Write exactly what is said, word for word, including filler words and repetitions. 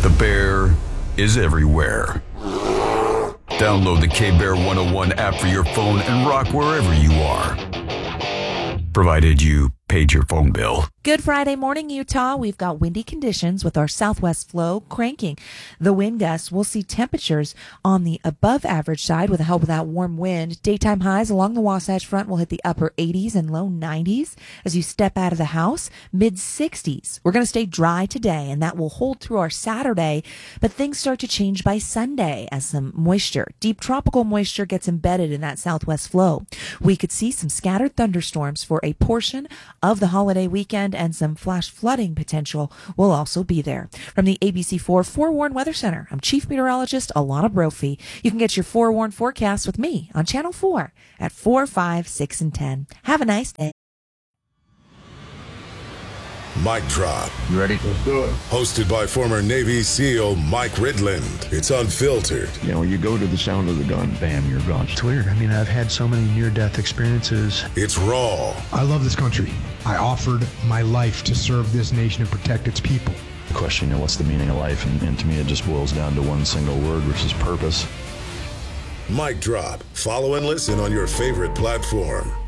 The Bear is everywhere. Download the K-Bear one oh one app for your phone and rock wherever you are. Provided you paid your phone bill. Good Friday morning, Utah. We've got windy conditions with our southwest flow cranking the wind gusts. We'll see temperatures on the above average side with the help of that warm wind. Daytime highs along the Wasatch Front will hit the upper eighties and low nineties. As you step out of the house, mid sixties. We're going to stay dry today, and that will hold through our Saturday, but things start to change by Sunday as some moisture, deep tropical moisture, gets embedded in that southwest flow. We could see some scattered thunderstorms for a portion of the holiday weekend, and some flash flooding potential will also be there. From the A B C four Forewarn Weather Center, I'm Chief Meteorologist Alana Brophy. You can get your Forewarn forecast with me on Channel four at four, five, six, and ten. Have a nice day. Mic Drop. You ready? Let's do it. Hosted by former Navy SEAL Mike Ridland. It's unfiltered. You know, you go to the sound of the gun, bam, you're gone. It's weird. I mean, I've had so many near-death experiences. It's raw. I love this country. I offered my life to serve this nation and protect its people. The question, you know, what's the meaning of life? And, and to me, it just boils down to one single word, which is purpose. Mic Drop. Follow and listen on your favorite platform.